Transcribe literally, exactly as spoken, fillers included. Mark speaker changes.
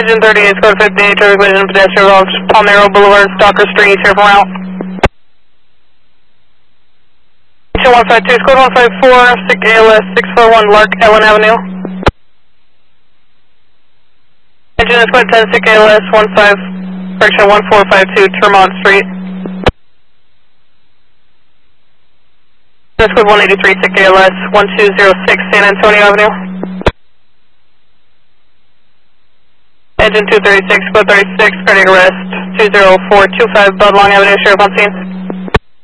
Speaker 1: Engine thirty-eight, Squad fifty-eight, traffic collision, pedestrian involved, Palmero Boulevard, Stalker Street, here from route. two one five two, Squad one five four, six A L S, six four one Lark, Ellen Avenue. Engine Squad ten, six A L S, one five, correction, one four five two, Tremont Street. Squad one eighty-three, six A L S, one two zero six, San Antonio Avenue. Engine two thirty-six, Squad thirty-six, cardiac arrest, two zero four two five, Budlong Avenue, Sheriff on scene.